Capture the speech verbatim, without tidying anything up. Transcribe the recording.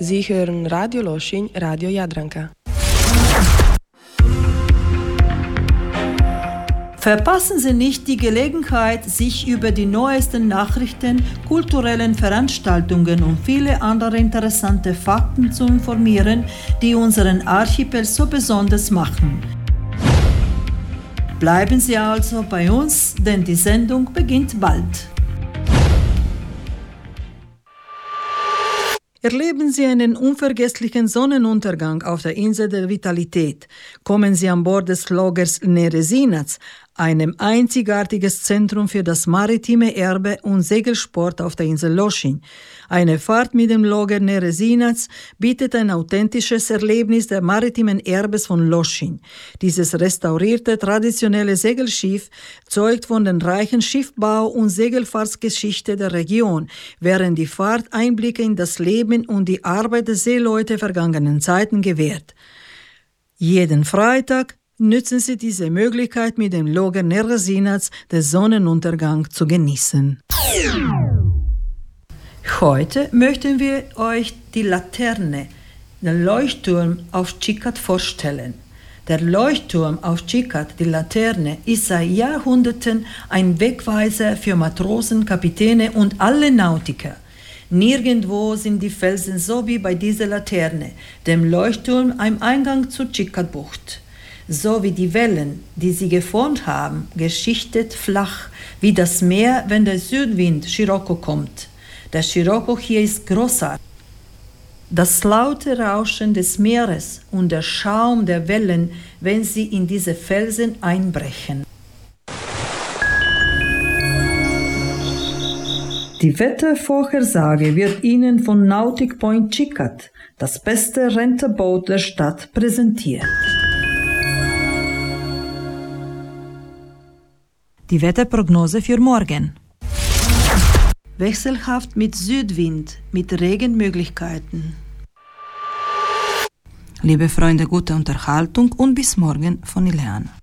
Sie hören Radio Loschin, Radio Jadranka. Verpassen Sie nicht die Gelegenheit, sich über die neuesten Nachrichten, kulturellen Veranstaltungen und viele andere interessante Fakten zu informieren, die unseren Archipel so besonders machen. Bleiben Sie also bei uns, denn die Sendung beginnt bald. Erleben Sie einen unvergesslichen Sonnenuntergang auf der Insel der Vitalität. Kommen Sie an Bord des Loggers Neresinac, einem einzigartiges Zentrum für das maritime Erbe und Segelsport auf der Insel Loschin. Eine Fahrt mit dem Logger Neresinac bietet ein authentisches Erlebnis der maritimen Erbes von Loschin. Dieses restaurierte traditionelle Segelschiff zeugt von den reichen Schiffbau- und Segelfahrtsgeschichte der Region, während die Fahrt Einblicke in das Leben und die Arbeit der Seeleute vergangenen Zeiten gewährt. Jeden Freitag nützen Sie diese Möglichkeit, mit dem Logger Neresinac den Sonnenuntergang zu genießen. Heute möchten wir euch die Laterne, den Leuchtturm auf Xicat vorstellen. Der Leuchtturm auf Xicat, die Laterne, ist seit Jahrhunderten ein Wegweiser für Matrosen, Kapitäne und alle Nautiker. Nirgendwo sind die Felsen so wie bei dieser Laterne, dem Leuchtturm am Eingang zur Xicat-Bucht. So wie die Wellen, die sie geformt haben, geschichtet flach, wie das Meer, wenn der Südwind Scirocco kommt. Der Scirocco hier ist großartig. Das laute Rauschen des Meeres und der Schaum der Wellen, wenn sie in diese Felsen einbrechen. Die Wettervorhersage wird Ihnen von Nautic Point Xicat, das beste Renterboot der Stadt, präsentiert. Die Wetterprognose für morgen. Wechselhaft mit Südwind, mit Regenmöglichkeiten. Liebe Freunde, gute Unterhaltung und bis morgen von Ileana.